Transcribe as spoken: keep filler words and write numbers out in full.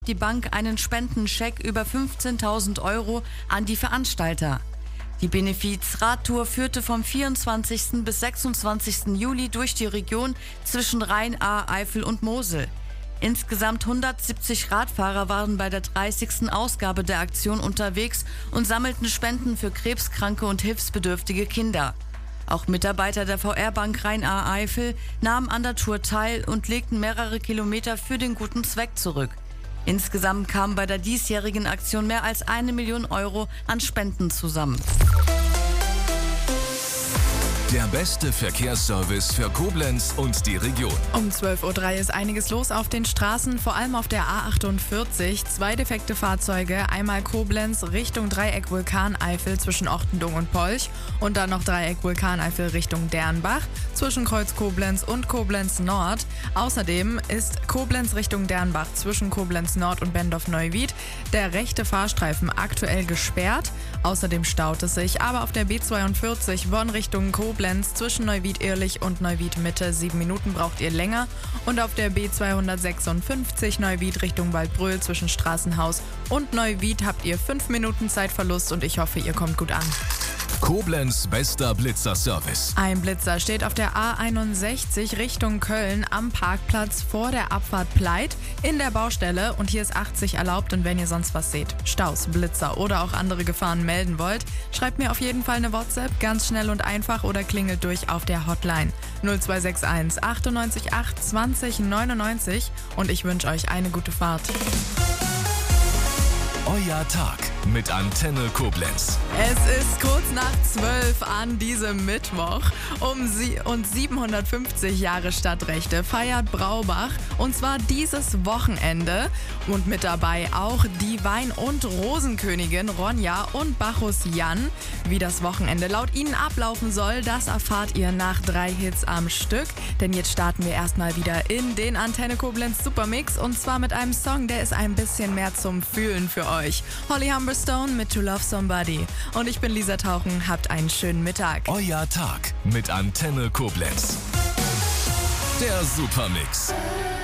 die Bank einen Spendenscheck über fünfzehntausend Euro an die Veranstalter. Die Benefiz-Radtour führte vom vierundzwanzigsten bis sechsundzwanzigsten Juli durch die Region zwischen Rhein, Ahr, Eifel und Mosel. Insgesamt hundertsiebzig Radfahrer waren bei der dreißigsten Ausgabe der Aktion unterwegs und sammelten Spenden für krebskranke und hilfsbedürftige Kinder. Auch Mitarbeiter der V R-Bank Rhein-Ahr-Eifel nahmen an der Tour teil und legten mehrere Kilometer für den guten Zweck zurück. Insgesamt kamen bei der diesjährigen Aktion mehr als eine Million Euro an Spenden zusammen. Der beste Verkehrsservice für Koblenz und die Region. Um zwölf Uhr drei ist einiges los auf den Straßen, vor allem auf der A achtundvierzig. Zwei defekte Fahrzeuge, einmal Koblenz Richtung Dreieck Vulkaneifel zwischen Ochtendung und Polch und dann noch Dreieck Vulkaneifel Richtung Dernbach zwischen Kreuz Koblenz und Koblenz Nord. Außerdem ist Koblenz Richtung Dernbach zwischen Koblenz Nord und Bendorf-Neuwied der rechte Fahrstreifen aktuell gesperrt. Außerdem staut es sich, aber auf der B zweiundvierzig Bonn Richtung Koblenz zwischen Neuwied-Ehrlich und Neuwied-Mitte sieben Minuten braucht ihr länger und auf der B zweihundertsechsundfünfzig Neuwied Richtung Waldbröl zwischen Straßenhaus und Neuwied habt ihr fünf Minuten Zeitverlust und ich hoffe, ihr kommt gut an. Koblenz bester Blitzerservice. Ein Blitzer steht auf der A einundsechzig Richtung Köln am Parkplatz vor der Abfahrt Pleit in der Baustelle und hier ist achtzig erlaubt und wenn ihr sonst was seht, Staus, Blitzer oder auch andere Gefahren melden wollt, schreibt mir auf jeden Fall eine WhatsApp, ganz schnell und einfach oder klingelt durch auf der Hotline null zwei sechs eins achtundneunzig acht zwanzig neunundneunzig und ich wünsche euch eine gute Fahrt. Euer Tag mit Antenne Koblenz. Es ist kurz nach zwölf an diesem Mittwoch. Um sie und siebenhundertfünfzig Jahre Stadtrechte feiert Braubach und zwar dieses Wochenende. Und mit dabei auch die Wein- und Rosenkönigin Ronja und Bacchus Jan. Wie das Wochenende laut ihnen ablaufen soll, das erfahrt ihr nach drei Hits am Stück. Denn jetzt starten wir erstmal wieder in den Antenne Koblenz Supermix und zwar mit einem Song, der ist ein bisschen mehr zum Fühlen für euch. Holly Humberstone mit To Love Somebody. Und ich bin Lisa Tauchen, habt einen schönen Mittag. Euer Tag mit Antenne Koblenz. Der Supermix.